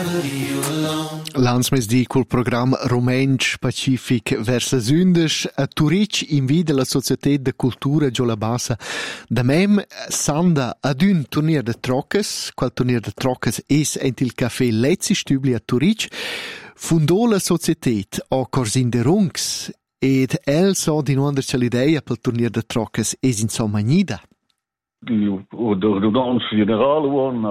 L'ans mes di col programma Romensch Pacific versa Sündesch a Turic invita la Società de Cultura Giola Bassa da mem sanda ad un turnier de troccas, qual turnier de troccas es ent il café Lezzi Stübli a Turic, fundò la Società a Corsin de Rungs ed el so di nuonder c'è l'idea pel turnier de troccas es insomma nida. L'ordonanza generale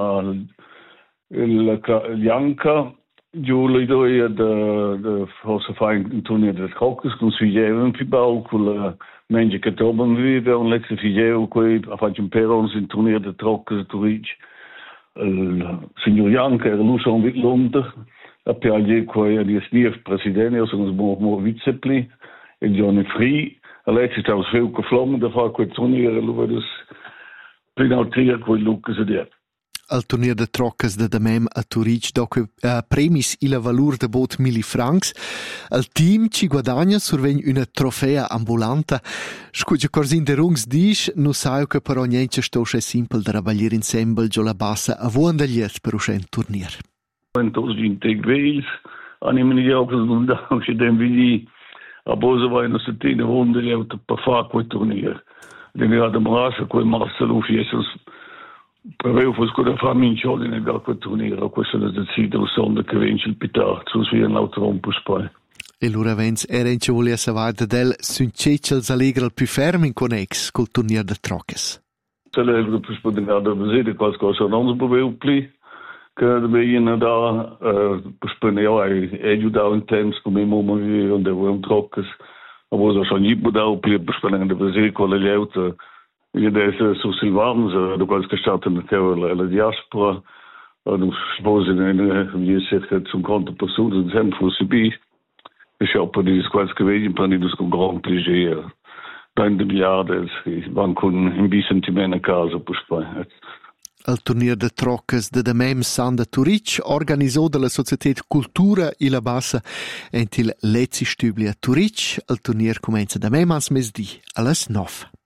il Janka giù l'idea di forse fare un turnier di troccas con Figeo in Fibau con la mensen che troben vive un letzte Figeo qui ha fatto un perons in turnier di troccas a Turic il signor Janka era l'uso un Londra a piaglie qui a di SDF presidente sono mo vicepli e Johnny Free all'ex stava sveu che flammen da fare quel turnier lo vedo Plinautrier quel Lucas e al turnier de troccas de Damem a Turic doque premis il valur de bot 1000 francs. Al team ci guadagna survegn una trofea ambulanta. Scugia Corsin de Rungs disch, nu sai che però niente sto è simpel da rabagliare insieme Giola Bassa a vuon da liet per un turnier. Quantos integ veils, animini di occhi non da che den vidi a bosa vai una settina runde le per fare quel turnier. Denera de Marasha quel Marcelo Fiesos Preveu fosse con la famiglia nel quel turnier, questo è deciso sonda che vince il Pitar, su si un autorompus poi. E l'ora vens era in ci voleva savare del suncecels allegra il più fermo in connex col turnier de troccas. Se le più spodinare da vedere qualcosa non si preveu pli, che dobbiamo da per spendere e aiutare in temps come mamma e da un troccas. A voce sono gli budau pli per spendere da vedere con le auto. Je deze zo Silvans, de qualche stato la diaspora, nu sposen je zegt zo'n grote persoon, een zijn voor CB. Dus ja, per die qualche gewesen, per die dus con grand plaisir. Dan de miliarden, van con in bisentimento a casa per spai. Al turnier de troccas de Damem Sanda Turic, organizzò dalla Società Cultura Ila Bassa ent il Lezzi Stübli a Turic. Il turnier comincia da mes mesdì, alles 9.